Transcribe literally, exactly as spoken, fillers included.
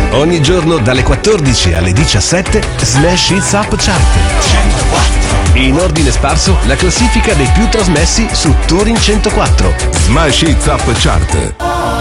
Ogni giorno dalle quattordici alle diciassette Smash Hits Up Chart. In ordine sparso la classifica dei più trasmessi su Touring centoquattro. Smash Hits Up Chart.